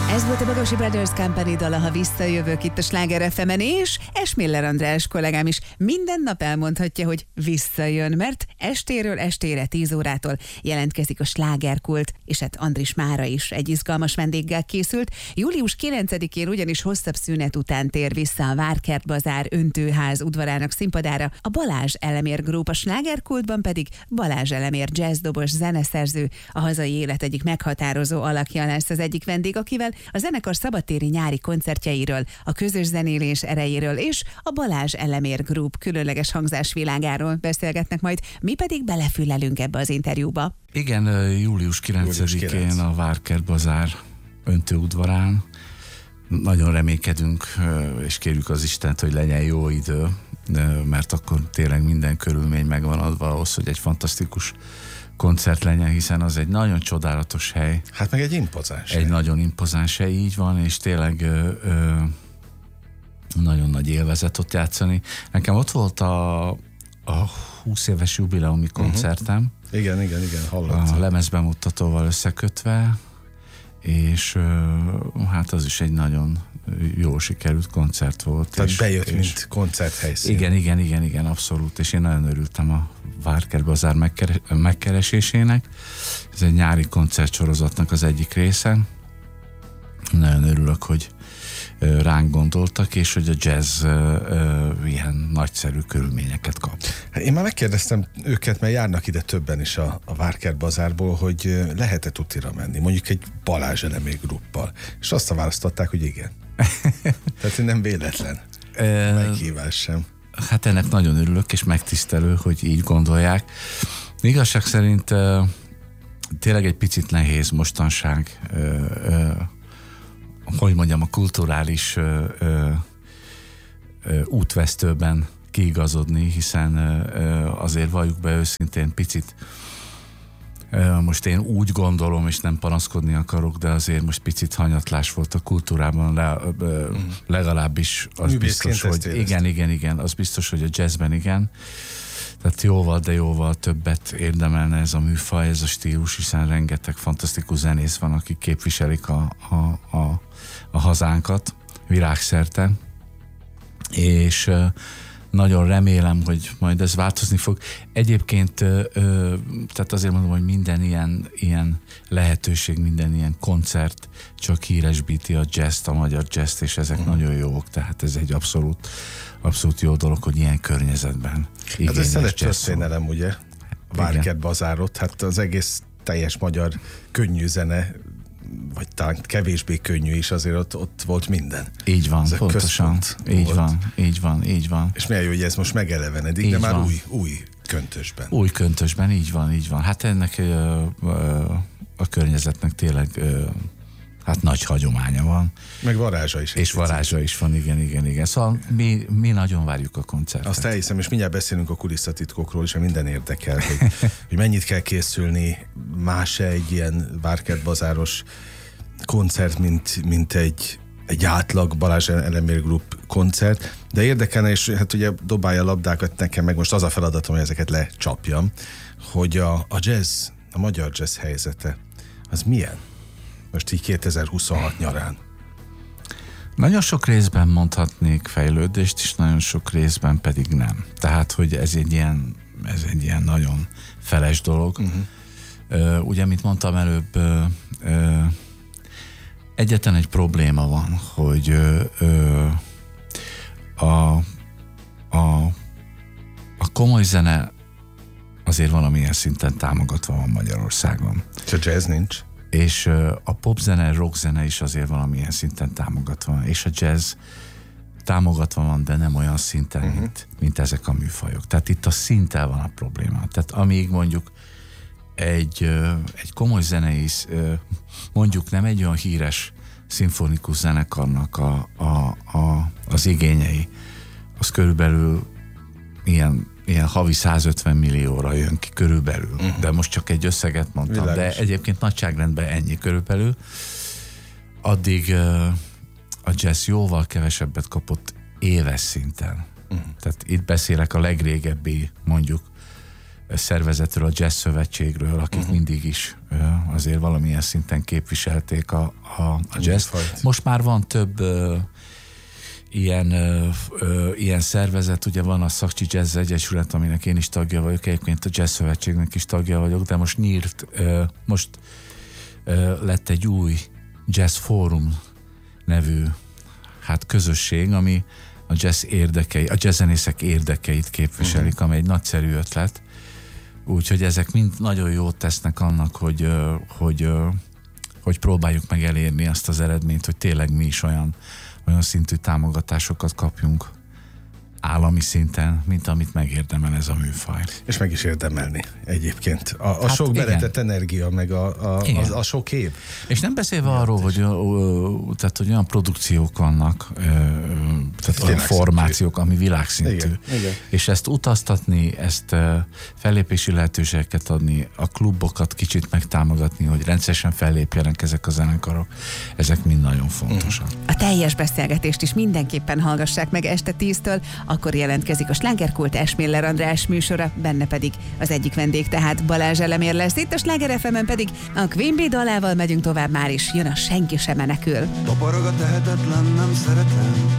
Ez volt a Bagosi Brothers Company dala, ha visszajövök itt a Sláger FM-en, és Esmiller András kollégám is minden nap elmondhatja, hogy visszajön, mert estéről estére 10 órától jelentkezik a slágerkult, és hát Andris mára is egy izgalmas vendéggel készült. Július 9-én ugyanis hosszabb szünet után tér vissza a Várkert Bazár öntőház udvarának színpadára a Balázs Elemér Group, a slágerkultban pedig Balázs Elemér jazzdobos zeneszerző, a hazai élet egyik meghatározó alakja lesz az egyik vendég, akivel a zenekar szabadtéri nyári koncertjeiről, a közös zenélés erejéről és a Balázs Elemér Group különleges hangzásvilágáról beszélgetnek majd, mi pedig belefülelünk ebbe az interjúba. Igen, július 9-én a Várkert Bazár öntőudvarán. Nagyon reménykedünk, és kérjük az Istent, hogy legyen jó idő, mert akkor tényleg minden körülmény megvan adva ahhoz, hogy egy fantasztikus koncert legyen, hiszen az egy nagyon csodálatos hely. Hát meg egy impozáns hely. Egy nagyon impozáns hely, így van, és tényleg nagyon nagy élvezet ott játszani. Nekem ott volt a 20 éves jubileumi koncertem. Igen, hallatszott. A lemezbemutatóval összekötve, és hát az is egy nagyon jól sikerült koncert volt. Tehát bejött, mint koncerthelyszín. Igen, abszolút, és én nagyon örültem a Várkert Bazár megkeresésének. Ez egy nyári koncertsorozatnak az egyik része. Nagyon örülök, hogy ránk gondoltak, és hogy a jazz ilyen nagyszerű körülményeket kap. Én már megkérdeztem őket, mert járnak ide többen is a Várkert Bazárból, hogy lehet-e tutira menni, mondjuk egy Balázs Elemér Gruppal. És azt választották, hogy igen. Tehát nem véletlen meghívás sem. Hát ennek nagyon örülök, és megtisztelő, hogy így gondolják. Igazság szerint tényleg egy picit nehéz mostanság, hogy mondjam, a kulturális útvesztőben kiigazodni, hiszen azért valljuk be őszintén picit, most én úgy gondolom, és nem panaszkodni akarok, de azért most picit hanyatlás volt a kultúrában, legalábbis az biztos, hogy igen, az biztos, hogy a jazzben igen. Tehát jóval többet érdemelne ez a műfaj, ez a stílus, hiszen rengeteg fantasztikus zenész van, akik képviselik a hazánkat világszerte, és nagyon remélem, hogy majd ez változni fog. Egyébként, tehát azért mondom, hogy minden ilyen lehetőség, minden ilyen koncert csak híresbíti a jazzt, a magyar jazzt, és ezek nagyon jók, tehát ez egy abszolút jó dolog, hogy ilyen környezetben hát ez egy történelem, ugye? A Várkert Bazárot, hát az egész teljes magyar könnyű zene, vagy talán kevésbé könnyű is, azért ott volt minden. Így van, pontosan. Így van. És milyen jó, hogy ez most megelevenedik, így de már új köntösben. Új köntösben, így van. Hát ennek a környezetnek tényleg hát nagy hagyománya van. Meg varázsa is. És varázsa is van, igen. Szóval mi nagyon várjuk a koncertet. Azt elhiszem, és mindjárt beszélünk a kulisszatitkokról is, mert minden érdekel, hogy mennyit kell készülni, más egy ilyen Várkert Bazáros koncert, mint egy átlag Balázs Elemér Group koncert, de érdekelne, és hát ugye dobálja a labdákat nekem, meg most az a feladatom, hogy ezeket lecsapjam, hogy a jazz, a magyar jazz helyzete, az milyen? Most így 2026 nyarán. Nagyon sok részben mondhatnék fejlődést, és nagyon sok részben pedig nem. Tehát, hogy ez egy ilyen nagyon feles dolog. Ugye, mint mondtam előbb, egyetlen egy probléma van, hogy a komoly zene azért valamilyen szinten támogatva van Magyarországon. A jazz nincs? És a popzene, rockzene is azért valamilyen szinten támogatva van, és a jazz támogatva van, de nem olyan szinten, mint ezek a műfajok. Tehát itt a szinttel van a probléma. Tehát amíg mondjuk egy komoly zenész, mondjuk nem egy olyan híres szimfonikus zenekarnak az igényei, az körülbelül ilyen havi 150 millióra jön ki körülbelül. De most csak egy összeget mondtam, világos. De egyébként nagyságrendben ennyi körülbelül. Addig a jazz jóval kevesebbet kapott éves szinten. Tehát itt beszélek a legrégebbi, mondjuk szervezetről, a Jazz Szövetségről, akik mindig is azért valamilyen szinten képviselték a jazz. Most már van több ilyen szervezet, ugye van a Szakcsi Jazz Egyesület, aminek én is tagja vagyok, egyébként a Jazz Szövetségnek is tagja vagyok, de most most lett egy új Jazz Fórum nevű közösség, ami a jazzzenészek érdekeit képviselik, ami egy nagyszerű ötlet. Úgyhogy ezek mind nagyon jót tesznek annak, hogy próbáljuk meg elérni azt az eredményt, hogy tényleg mi is olyan szintű támogatásokat kapjunk állami szinten, mint amit megérdemel ez a műfaj. És meg is érdemelni egyébként. A sok beletett energia, meg a sok év. És nem beszélve arról, hogy olyan produkciók vannak, tehát olyan formációk, ami világszintű. Igen. És ezt utaztatni, ezt fellépési lehetőségeket adni, a klubokat kicsit megtámogatni, hogy rendszeresen fellépjenek ezek a zenekarok, ezek mind nagyon fontosak. A teljes beszélgetést is mindenképpen hallgassák meg este 10-től, akkor jelentkezik a Slágerkult Esmiller András műsora, benne pedig az egyik vendég, tehát Balázs Elemér lesz. Itt a Sláger FM-en pedig a Queen Bee dalával megyünk tovább, már is jön a Senki sem menekül. Taparog a tehetetlen, nem szeretem.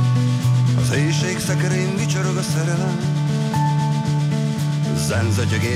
Az éjség szekerén vicsorog a szerelem. Zenzötyögés